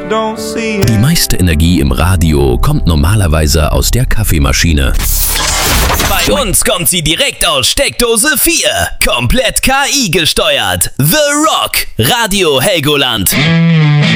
Die meiste Energie im Radio kommt normalerweise aus der Kaffeemaschine. Bei uns kommt sie direkt aus Steckdose 4. Komplett KI gesteuert. The Rock. Radio Helgoland.